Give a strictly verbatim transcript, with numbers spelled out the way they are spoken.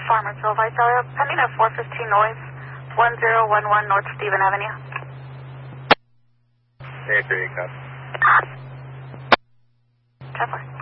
Farmersville, Visalia, pending at four fifteen noise, one zero one one North Stephen Avenue. Hey, three, copy. Trevor.